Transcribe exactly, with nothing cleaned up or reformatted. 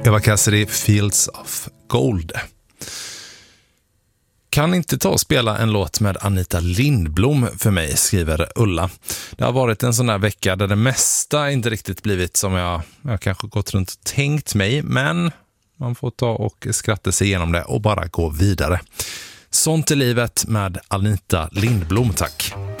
Eva Cassidy, Fields of Gold. Kan inte ta och spela en låt med Anita Lindblom för mig, skriver Ulla. Det har varit en sån där vecka där det mesta inte riktigt blivit som jag, jag kanske gått runt och tänkt mig, men man får ta och skratta sig igenom det och bara gå vidare. Sånt är livet med Anita Lindblom, tack.